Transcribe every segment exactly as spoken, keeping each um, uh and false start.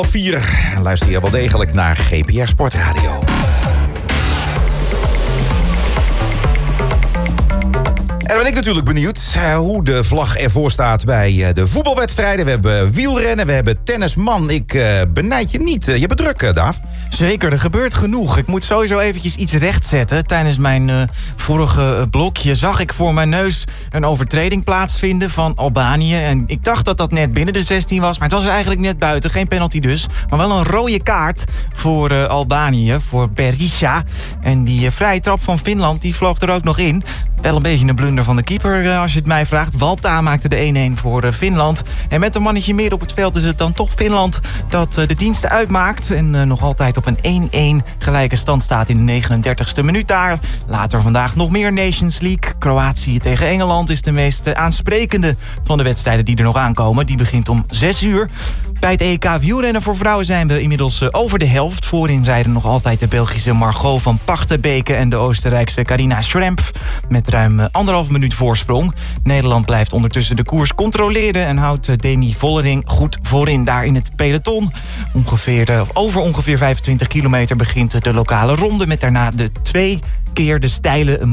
Vier. Luister je wel degelijk naar G P R Sportradio. En dan ben ik natuurlijk benieuwd uh, hoe de vlag ervoor staat bij uh, de voetbalwedstrijden. We hebben wielrennen, we hebben tennis. Man, ik uh, benijd je niet. Uh, je bent druk, uh, Daaf. Zeker, er gebeurt genoeg. Ik moet sowieso eventjes iets rechtzetten. Tijdens mijn uh, vorige blokje zag ik voor mijn neus een overtreding plaatsvinden van Albanië. En ik dacht dat dat net binnen de zestien was, maar het was er eigenlijk net buiten. Geen penalty dus, maar wel een rode kaart voor uh, Albanië, voor Berisha. En die uh, vrije trap van Finland, die vloog er ook nog in. Wel een beetje een blunder van de keeper, uh, als je het mij vraagt. Walta maakte de één-één voor uh, Finland. En met een mannetje meer op het veld is het dan toch Finland dat uh, de diensten uitmaakt. En uh, nog altijd op een één-één gelijke stand staat in de negenendertigste minuut daar. Later vandaag nog meer Nations League. Kroatië tegen Engeland is de meest uh, aansprekende van de wedstrijden die er nog aankomen. Die begint om zes uur. Bij het E K wielrennen voor vrouwen zijn we inmiddels uh, over de helft. Voorin rijden nog altijd de Belgische Margot van Pachtenbeke en de Oostenrijkse Carina Schremp met ruim uh, anderhalf minuut voorsprong. Nederland blijft ondertussen de koers controleren en houdt uh, Demi Vollering goed voorin daar in het peloton. Ongeveer, uh, over ongeveer vijfentwintig kilometer begint de lokale ronde met daarna de twee keer de steile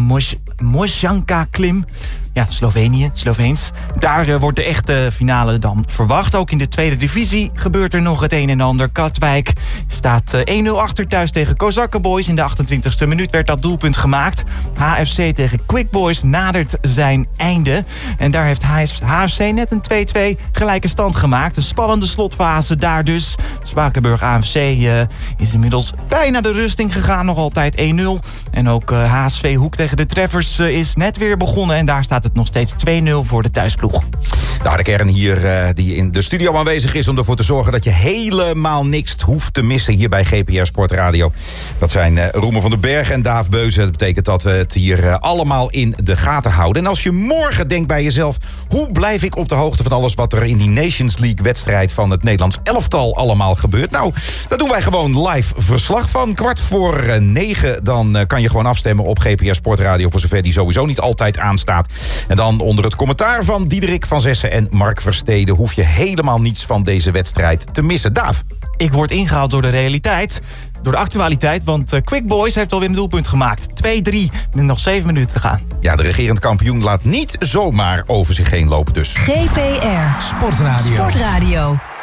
Mošanka-klim. Ja, Slovenië, Sloveens. Daar uh, wordt de echte finale dan verwacht. Ook in de tweede divisie gebeurt er nog het een en ander. Katwijk staat uh, één nul achter thuis tegen Kozakken Boys. In de achtentwintigste minuut werd dat doelpunt gemaakt. H F C tegen Quick Boys nadert zijn einde. En daar heeft H F C net een twee-twee gelijke stand gemaakt. Een spannende slotfase daar dus. Spakenburg A F C uh, is inmiddels bijna de rusting gegaan. Nog altijd één nul. En ook uh, H S V Hoek tegen de Treffers uh, is net weer begonnen. En daar staat het nog steeds twee nul voor de thuisploeg. Nou, de kern hier uh, die in de studio aanwezig is om ervoor te zorgen dat je helemaal niks hoeft te missen hier bij G P R Sportradio. Dat zijn uh, Roemer van den Berg en Daaf Beuzen. Dat betekent dat we het hier uh, allemaal in de gaten houden. En als je morgen denkt bij jezelf, hoe blijf ik op de hoogte van alles wat er in die Nations League wedstrijd van het Nederlands elftal allemaal gebeurt? Nou, daar doen wij gewoon live verslag van. Kwart voor uh, negen, dan uh, kan je gewoon afstemmen op G P R Sportradio, voor zover die sowieso niet altijd aanstaat. En dan onder het commentaar van Diederik van Zessen en Mark Versteden hoef je helemaal niets van deze wedstrijd te missen. Daaf? Ik word ingehaald door de realiteit, door de actualiteit, want uh, Quick Boys heeft alweer een doelpunt gemaakt. twee drie, met nog zeven minuten te gaan. Ja, de regerend kampioen laat niet zomaar over zich heen lopen dus. G P R Sportradio. Sportradio.